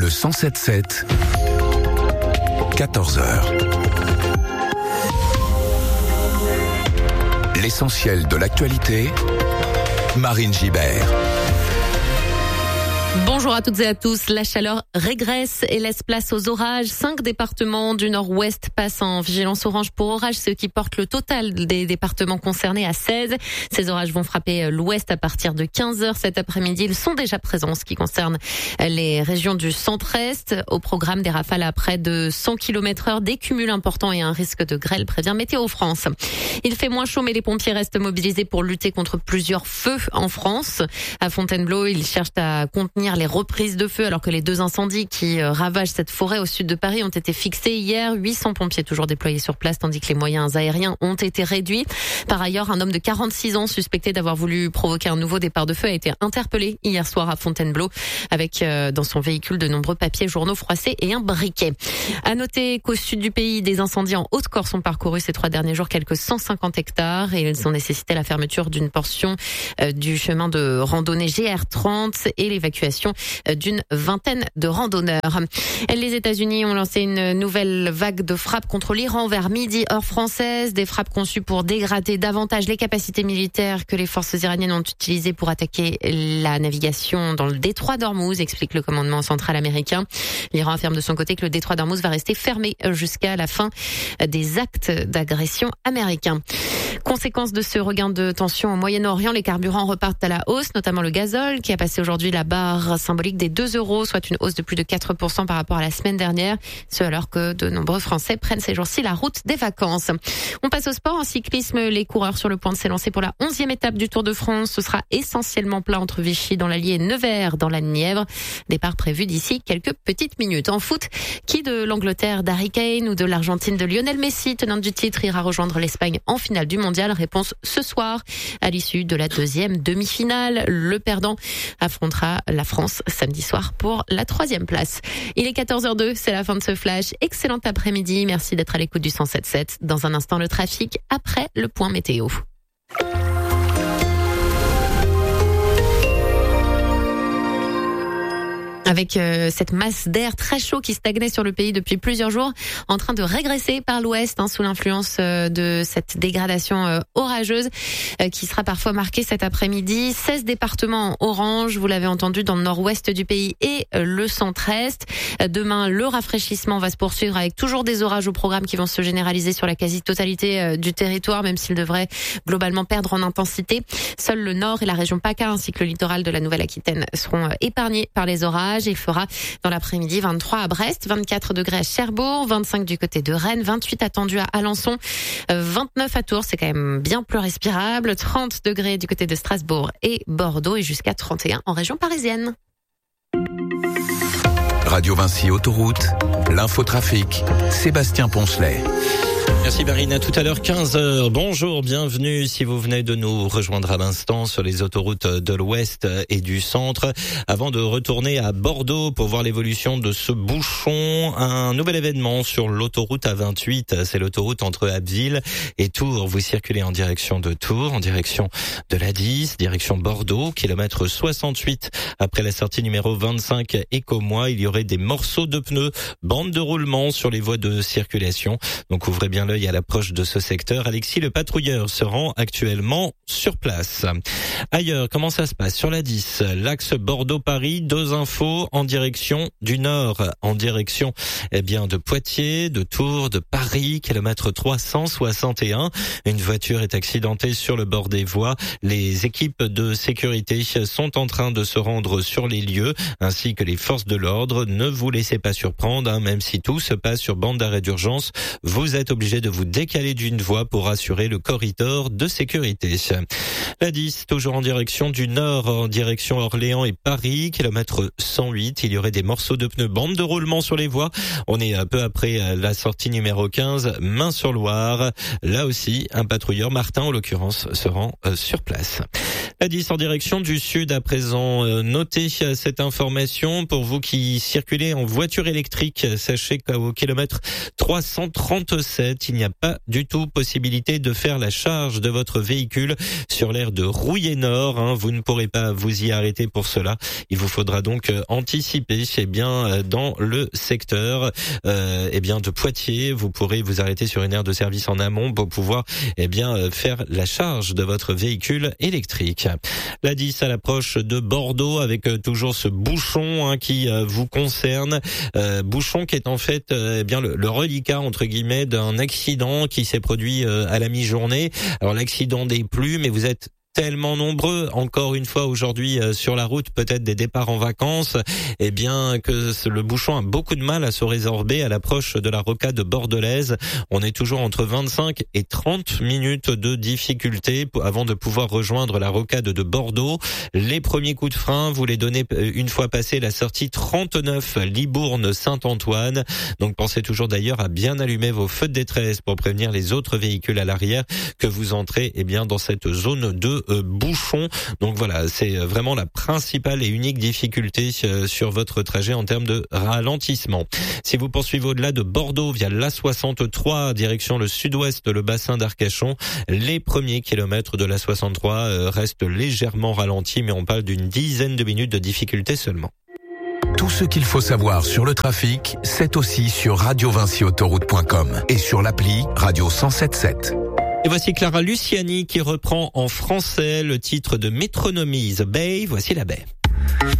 Le 107.7, 14h. L'essentiel de l'actualité, Marine Gibert. Bonjour à toutes et à tous. La chaleur régresse et laisse place aux orages. 5 départements du nord-ouest passent en vigilance orange pour orage, ce qui porte le total des départements concernés à 16. Ces orages vont frapper l'ouest à partir de 15h cet après-midi. Ils sont déjà présents en ce qui concerne les régions du centre-est. Au programme, des rafales à près de 100 km/h, des cumuls importants et un risque de grêle, prévient Météo France. Il fait moins chaud, mais les pompiers restent mobilisés pour lutter contre plusieurs feux en France. À Fontainebleau, ils cherchent à contenir les reprises de feu alors que les 2 incendies qui ravagent cette forêt au sud de Paris ont été fixés hier. 800 pompiers toujours déployés sur place tandis que les moyens aériens ont été réduits. Par ailleurs, un homme de 46 ans suspecté d'avoir voulu provoquer un nouveau départ de feu a été interpellé hier soir à Fontainebleau avec dans son véhicule de nombreux papiers, journaux froissés et un briquet. À noter qu'au sud du pays, des incendies en Haute-Corse ont parcouru ces 3 derniers jours quelques 150 hectares et ils ont nécessité la fermeture d'une portion du chemin de randonnée GR30 et l'évacuation d'une vingtaine de randonneurs. Les États-Unis ont lancé une nouvelle vague de frappes contre l'Iran vers midi, heure française. Des frappes conçues pour dégrader davantage les capacités militaires que les forces iraniennes ont utilisées pour attaquer la navigation dans le détroit d'Ormuz, explique le commandement central américain. L'Iran affirme de son côté que le détroit d'Ormuz va rester fermé jusqu'à la fin des actes d'agression américains. Conséquence de ce regain de tension au Moyen-Orient, les carburants repartent à la hausse, notamment le gazole qui a passé aujourd'hui la barre symbolique des 2 €, soit une hausse de plus de 4% par rapport à la semaine dernière. Ce alors que de nombreux Français prennent ces jours-ci la route des vacances. On passe au sport. En cyclisme, les coureurs sur le point de s'élancer pour la 11e étape du Tour de France. Ce sera essentiellement plat entre Vichy dans l'Allier et Nevers dans la Nièvre. Départ prévu d'ici quelques petites minutes. En foot, qui de l'Angleterre d'Harry Kane ou de l'Argentine de Lionel Messi, tenante du titre, ira rejoindre l'Espagne en finale du mondial? Réponse ce soir à l'issue de la 2e demi-finale. Le perdant affrontera la France samedi soir pour la 3e place. Il est 14h02, c'est la fin de ce flash. Excellent après-midi, merci d'être à l'écoute du 107.7. Dans un instant, le trafic après le point météo. Avec cette masse d'air très chaud qui stagnait sur le pays depuis plusieurs jours, en train de régresser par l'ouest sous l'influence de cette dégradation orageuse qui sera parfois marquée cet après-midi. 16 départements orange, vous l'avez entendu, dans le nord-ouest du pays et le centre-est. Demain, le rafraîchissement va se poursuivre avec toujours des orages au programme qui vont se généraliser sur la quasi-totalité du territoire, même s'ils devraient globalement perdre en intensité. Seul le nord et la région PACA ainsi que le littoral de la Nouvelle-Aquitaine seront épargnés par les orages. Il fera dans l'après-midi 23 à Brest, 24 degrés à Cherbourg, 25 du côté de Rennes, 28 attendus à Alençon, 29 à Tours, c'est quand même bien plus respirable, 30 degrés du côté de Strasbourg et Bordeaux et jusqu'à 31 en région parisienne. Radio Vinci Autoroute, l'infotrafic, Sébastien Poncelet. Merci Marine, à tout à l'heure 15h. Bonjour, bienvenue si vous venez de nous rejoindre à l'instant sur les autoroutes de l'Ouest et du Centre. Avant de retourner à Bordeaux pour voir l'évolution de ce bouchon, un nouvel événement sur l'autoroute A28, c'est l'autoroute entre Abbeville et Tours. Vous circulez en direction de Tours, en direction de la 10, direction Bordeaux, kilomètre 68. Après la sortie numéro 25 Écomois, il y aurait des morceaux de pneus, bande de roulement sur les voies de circulation. Donc ouvrez bien l'œil à l'approche de ce secteur. Alexis, le patrouilleur, se rend actuellement sur place. Ailleurs, comment ça se passe? Sur la 10, l'axe Bordeaux-Paris, 2 infos en direction du nord, en direction de Poitiers, de Tours, de Paris, kilomètre 361. Une voiture est accidentée sur le bord des voies. Les équipes de sécurité sont en train de se rendre sur les lieux, ainsi que les forces de l'ordre. Ne vous laissez pas surprendre, même si tout se passe sur bande d'arrêt d'urgence. Vous êtes obligé de vous décaler d'une voie pour assurer le corridor de sécurité. La 10, toujours en direction du nord, en direction Orléans et Paris, kilomètre 108. Il y aurait des morceaux de pneus, bande de roulement sur les voies. On est un peu après la sortie numéro 15, Main-sur-Loire. Là aussi, un patrouilleur, Martin en l'occurrence, se rend sur place. La 10 en direction du sud à présent. Notez cette information pour vous qui circulez en voiture électrique. Sachez qu'au kilomètre 337, il n'y a pas du tout possibilité de faire la charge de votre véhicule sur l'aire de Rouillé-Nord. Vous ne pourrez pas vous y arrêter pour cela. Il vous faudra donc anticiper. Dans le secteur de Poitiers, vous pourrez vous arrêter sur une aire de service en amont pour pouvoir faire la charge de votre véhicule électrique. La 10 à l'approche de Bordeaux avec toujours ce bouchon qui vous concerne. Bouchon qui est en fait le reliquat entre guillemets d'un accident qui s'est produit à la mi-journée. Alors l'accident n'est plus, mais vous êtes tellement nombreux, encore une fois aujourd'hui sur la route, peut-être des départs en vacances, que le bouchon a beaucoup de mal à se résorber à l'approche de la rocade bordelaise. On est toujours entre 25 et 30 minutes de difficulté avant de pouvoir rejoindre la rocade de Bordeaux. Les premiers coups de frein, vous les donnez une fois passé la sortie 39 Libourne-Saint-Antoine. Donc pensez toujours d'ailleurs à bien allumer vos feux de détresse pour prévenir les autres véhicules à l'arrière que vous entrez dans cette zone de bouchon. Donc voilà, c'est vraiment la principale et unique difficulté sur votre trajet en termes de ralentissement. Si vous poursuivez au-delà de Bordeaux via l'A63 direction le sud-ouest, le bassin d'Arcachon, les premiers kilomètres de l'A63 restent légèrement ralentis, mais on parle d'une dizaine de minutes de difficulté seulement. Tout ce qu'il faut savoir sur le trafic, c'est aussi sur radiovinciautoroute.com et sur l'appli Radio 107.7. Et voici Clara Luciani qui reprend en français le titre de Métronomie, The Bay. Voici la baie.